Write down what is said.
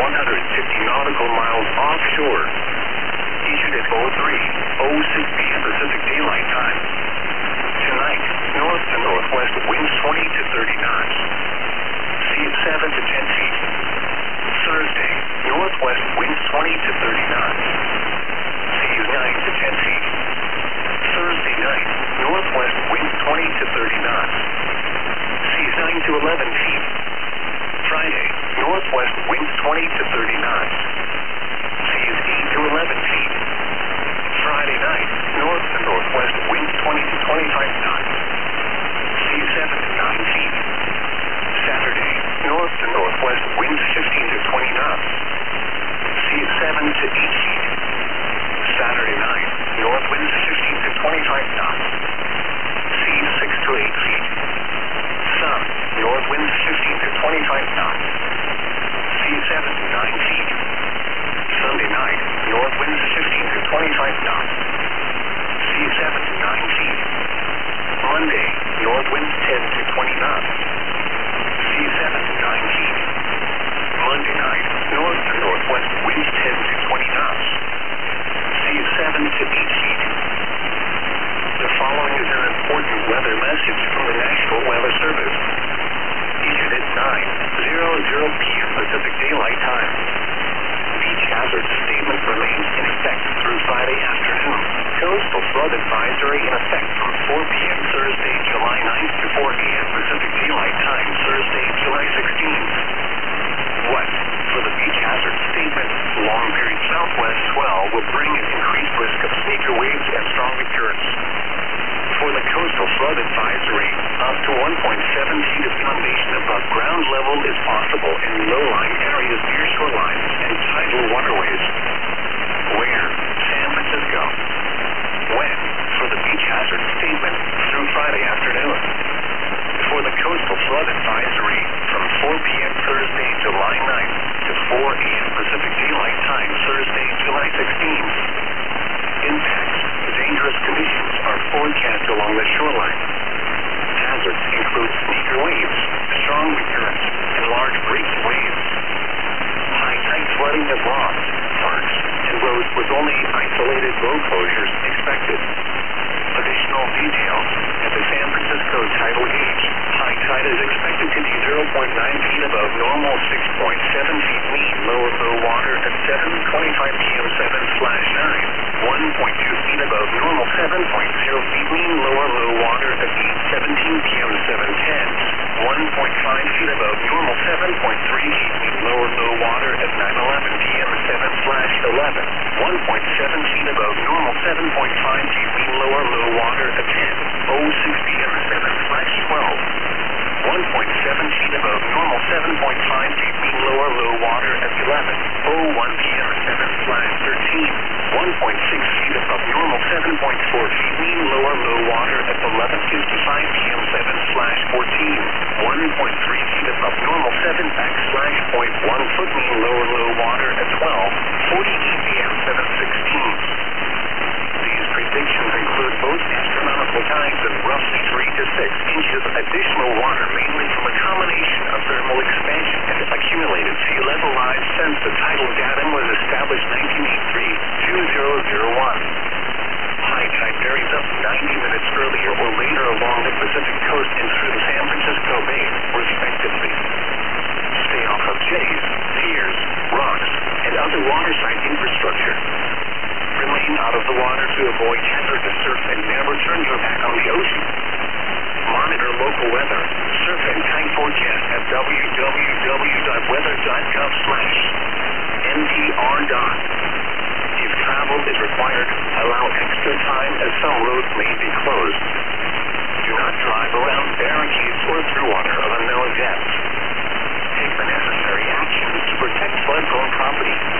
150 nautical miles offshore. Issued at 03:06 p.m. Pacific Daylight Time. Tonight, north to northwest winds 20 to 30 knots. Sea at 7 to 10 feet. Thursday, northwest winds 20 to 30 knots. Sea is 9 to 10 feet. Thursday night, northwest winds 20 to 30 knots. Sea is 9 to 11 feet. Friday, northwest winds 20 to 30 knots. Sea is 8 to 11 feet. Friday night, north to northwest winds 20 to 25 knots. Sea is 7 to 9 feet. Saturday, north to northwest winds 15 to 20 knots. Sea is 7 to 8 feet. Saturday night, north winds 15 to 25 knots. Sea 6 to 8 feet. Sun, north winds 15 to 25 knots. Sea 7 to 9 feet. Sunday night, north winds 15 to 25 knots. Sea 7 to 9 feet. Monday, north winds 10 to 20 knots. Sea 7 to 9 feet. Monday night, north to northwest winds 10 to 20 knots. Sea 7 to 8 feet. The following is an important weather message from the National Weather Service. Issued at 9:00 p.m. Pacific Daylight Time. Beach hazard statement remains in effect through Friday afternoon. Coastal flood advisory in effect from 4 p.m. Thursday, July 9th to 4 a.m. Pacific Daylight Time, Thursday, July 16th. West, for the beach hazard statement, long period southwest swell will bring an increased risk of sneaker waves and strong currents. For the coastal flood advisory, up to 1.7 feet of inundation above ground level is possible in low-lying areas near shorelines and tidal waterways. Where? San Francisco. When? For the beach hazard statement, through Friday afternoon. For the coastal flood advisory, from 4 p.m. Thursday, July 9th to 4 a.m. Pacific Daylight Time, Thursday, July 16th. Impacts. Dangerous conditions are forecast along the shoreline. Hazards include sneaker waves, strong currents, and large breaking waves. High tide flooding of locks, parks, and roads with only isolated road closures expected. Additional details. At the San Francisco tidal gauge, high tide is expected to be 0.9 feet above normal, 6.7 feet mean lower low water at 7:25 p.m. 7/9, 1.2 feet above normal, 7.0 feet mean lower low water at 8:17 p.m. 7/10, 1.5 feet above normal, 7.3 feet mean lower low water at 9:11 p.m. 7/11, 1.7 feet above normal, 7.5 feet mean lower low water at 10:06 p.m. 7/12, 1.7 feet above normal, 7.5 feet mean lower low water at 11:01 p.m. 7/13, 1.6 feet above normal, 7.4 feet mean lower low water at 11:55 p.m. 7/14, 1.3 feet above normal, 7/.1 foot mean lower low water at 12:40 p.m. 7/16. These predictions include both astronomical tides of roughly 3 to 6 inches of additional water, mainly from a combination of thermal expansion and accumulated sea level rise since the tidal datum was established 1983-2001. High tide varies up 90 minutes earlier or later along the Pacific coast and through the San Francisco Bay, respectively. Stay off of jetties, piers, rocks, and other waterside infrastructure. Remain out of the water to avoid hazardous surf and never turn your back on the ocean. Monitor local weather, surf and kite forecast at www.weather.gov/NPR. If travel is required, allow extra time as some roads may be closed. Do not drive around barricades or through water of unknown depths. Take the necessary actions to protect flood-prone property.